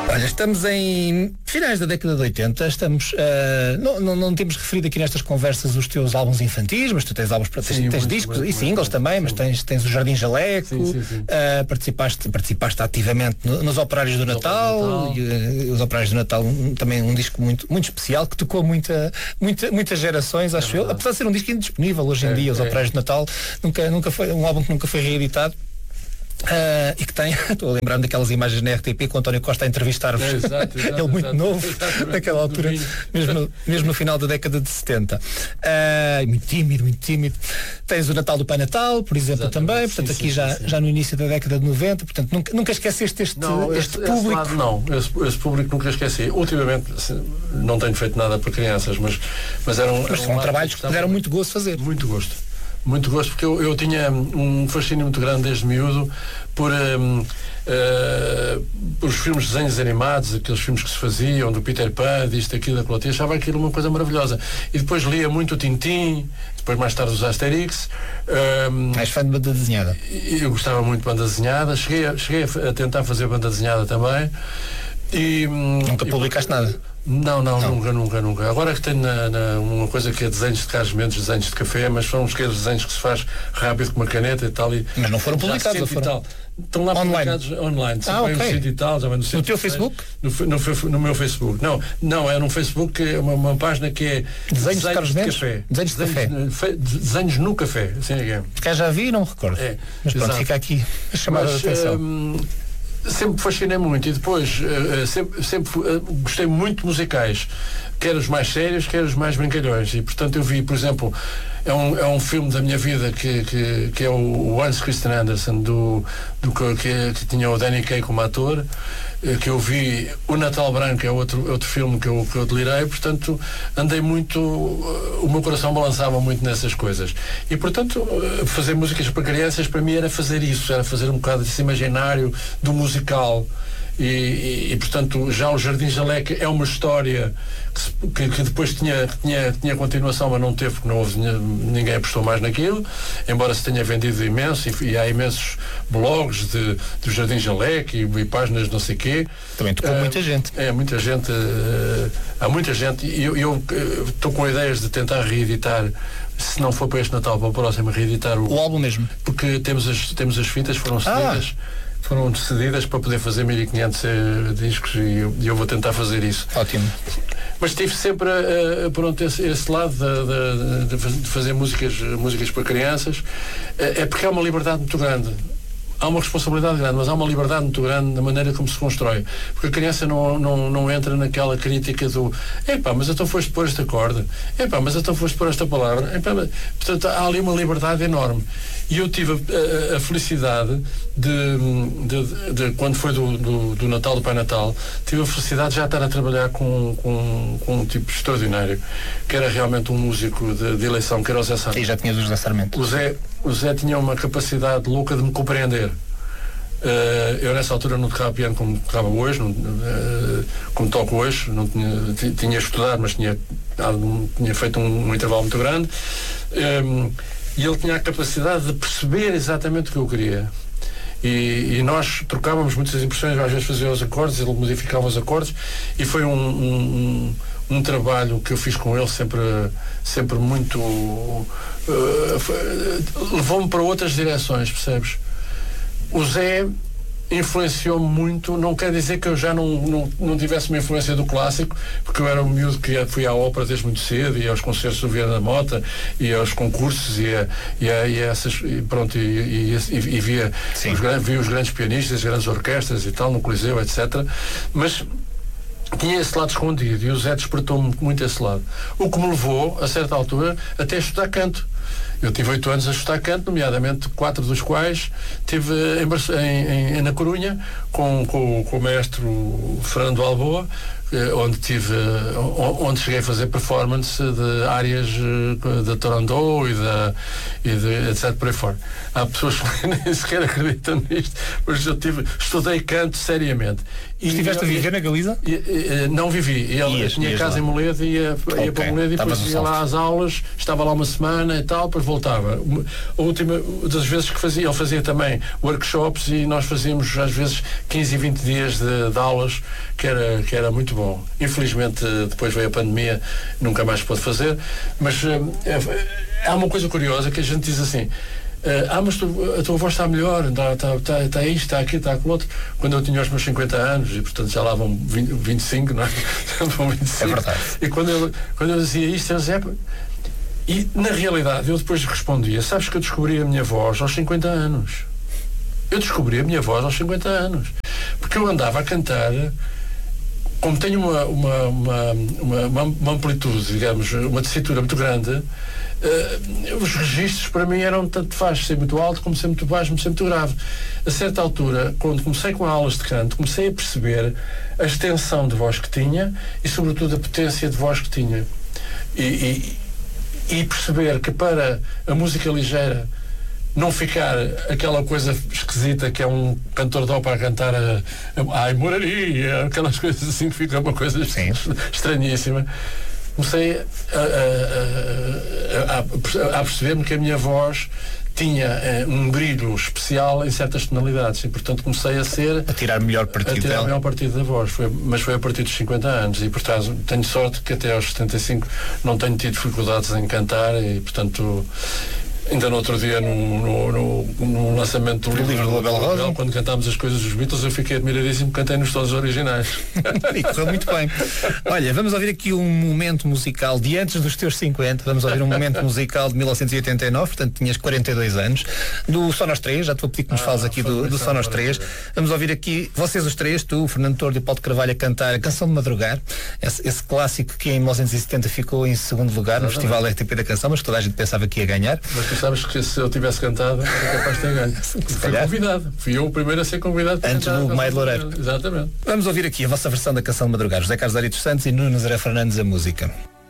Olha, estamos em finais da década de 80, estamos, não temos referido aqui nestas conversas os teus álbuns infantis, mas tu tens álbuns para tens discos e singles também, mas tens o Jardim Jaleco, participaste ativamente nos Operários do Natal, e os Operários do Natal também um disco muito, muito especial que tocou muitas gerações, acho eu, apesar de ser um disco indisponível hoje em dia, os Operários do Natal nunca foi um álbum que nunca foi reeditado. E que tem, estou a lembrar-me daquelas imagens na RTP com o António Costa a entrevistar-vos, ele muito novo, naquela altura, mesmo no final da década de 70. Muito tímido. Tens o Natal do Pai Natal, por exemplo, também, portanto, aqui já no início da década de 90, portanto, nunca esqueceste este público. Esse público nunca esqueci. Ultimamente não tenho feito nada para crianças, mas são trabalhos que deram muito gosto fazer. Muito gosto, porque eu tinha um fascínio muito grande desde miúdo por os filmes de desenhos animados, aqueles filmes que se faziam, do Peter Pan, disto, aquilo, daquilo, eu achava aquilo uma coisa maravilhosa. E depois lia muito o Tintin, depois mais tarde os Asterix. És fã de banda desenhada? Eu gostava muito de banda desenhada, cheguei a tentar fazer banda desenhada também. Nunca publicaste nada? Não, nunca. Agora que tenho uma coisa que é desenhos de Carlos Mendes, desenhos de café, mas são aqueles desenhos que se faz rápido com uma caneta e tal. Mas não foram publicados, estão lá publicados online. Ok. E tal, no teu Facebook? No meu Facebook. Não, é no Facebook, que é uma página que é Desenhos de Carlos Mendes? Café. Desenhos de café. Desenhos no café. Assim é. Porque já vi e não me recordo. Mas pronto, fica aqui a chamada de atenção. Sempre fascinei muito e depois sempre gostei muito de musicais, quer os mais sérios, quer os mais brincalhões, e portanto eu vi, por exemplo, é um filme da minha vida que é o Hans Christian Andersen, que tinha o Danny Kaye como ator, que eu vi. O Natal Branco é outro filme que eu delirei, portanto andei muito, o meu coração balançava muito nessas coisas, e portanto fazer músicas para crianças para mim era fazer isso, era fazer um bocado desse imaginário do musical. E portanto já o Jardim Jaleco é uma história que depois tinha continuação, mas não teve, porque não houve, ninguém apostou mais naquilo, embora se tenha vendido imenso, e há imensos blogs do Jardim Jaleco e páginas não sei quê. Também tocou muita gente. Muita gente, há muita gente, e eu estou com ideias de tentar reeditar, se não for para este Natal, para o próximo, reeditar o álbum mesmo, porque temos as fitas, foram cedidas para poder fazer 1500 discos, e eu vou tentar fazer isso. Ótimo. Mas tive sempre esse lado de fazer músicas para crianças, porque há uma liberdade muito grande. Há uma responsabilidade grande, mas há uma liberdade muito grande na maneira como se constrói. Porque a criança não entra naquela crítica do mas então foste pôr este acorde, mas então foste pôr esta palavra. Portanto, há ali uma liberdade enorme. E eu tive a felicidade de quando foi do Natal, do Pai Natal, tive a felicidade de já estar a trabalhar com um tipo extraordinário, que era realmente um músico de eleição, que era o Zé Sarmento. E já tinhas o José Sarmento. O Zé tinha uma capacidade louca de me compreender. Eu nessa altura não tocava piano como tocava hoje, como toco hoje, não tinha estudado, mas tinha feito um intervalo muito grande, e ele tinha a capacidade de perceber exatamente o que eu queria. E nós trocávamos muitas impressões, às vezes fazia os acordes, ele modificava os acordes, e foi um trabalho que eu fiz com ele sempre muito... levou-me para outras direções, percebes? O Zé influenciou-me muito, não quer dizer que eu já não tivesse uma influência do clássico, porque eu era um miúdo que fui à ópera desde muito cedo, e aos concertos do Vieira da Mota, e aos concursos, e via os grandes pianistas, as grandes orquestras e tal, no Coliseu, etc. Mas tinha esse lado escondido, e o Zé despertou-me muito esse lado. O que me levou, a certa altura, até a estudar canto. Eu tive 8 anos a estudar canto, nomeadamente 4 dos quais tive na Corunha, com o maestro Fernando Alboa, onde cheguei a fazer performance de áreas de Toronto e de etc. por aí fora. Há pessoas que nem sequer acreditam nisto, mas eu estudei canto seriamente. Estiveste a viver na Galiza? Não vivi. Tinha casa em Moledo, ia para Moledo e depois ia lá às aulas, estava lá uma semana e tal, depois voltava. A última das vezes que fazia, ele fazia também workshops e nós fazíamos às vezes 15 e 20 dias de aulas, que era muito bom. Infelizmente depois veio a pandemia, nunca mais pôde fazer, mas há uma coisa curiosa que a gente diz assim: mas a tua voz está melhor, está isto, está aquilo, está aquilo outro. Quando eu tinha os meus 50 anos, e portanto já lá vão 25, não é? Vão 25. É verdade. E quando eu dizia isto, eu dizia, e na realidade eu depois respondia: sabes que eu descobri a minha voz aos 50 anos. Eu descobri a minha voz aos 50 anos. Porque eu andava a cantar, como tenho uma amplitude, digamos, uma tessitura muito grande, os registros para mim eram tanto faz ser muito alto como ser muito baixo, como ser muito grave. A certa altura, quando comecei com aulas de canto, comecei a perceber a extensão de voz que tinha e sobretudo a potência de voz que tinha. E perceber que para a música ligeira não ficar aquela coisa esquisita que é um cantor de ópera a cantar ai, moraria, aquelas coisas assim que fica uma coisa estranhíssima. Comecei a perceber-me que a minha voz tinha um brilho especial em certas tonalidades e portanto comecei a tirar melhor partido da voz. Mas foi a partir dos 50 anos e portanto tenho sorte que até aos 75 não tenho tido dificuldades em cantar e portanto ainda no outro dia no lançamento do livro do Label Rosa, quando cantámos as coisas dos Beatles, eu fiquei admiradíssimo, cantei nos tons originais. E correu muito bem. Olha, vamos ouvir aqui um momento musical de antes dos teus 50, vamos ouvir um momento musical de 1989, portanto tinhas 42 anos, do Só Nós Três, já te vou pedir que nos fales aqui do Só Nós Três. Vamos ouvir aqui, vocês os três, tu, o Fernando Tordo e o Paulo de Carvalho, a cantar a Canção de Madrugar, esse clássico que em 1970 ficou em segundo lugar no Festival RTP da Canção, mas que toda a gente pensava que ia ganhar. Mas tu sabes que se eu tivesse cantado, era capaz de ter ganho. Fui convidado. Fui eu o primeiro a ser convidado para antes do Maio de Loureiro. Exatamente. Vamos ouvir aqui a vossa versão da Canção de Madrugar. José Carlos Ari dos Santos e Nuno Nazaré Fernandes, a música.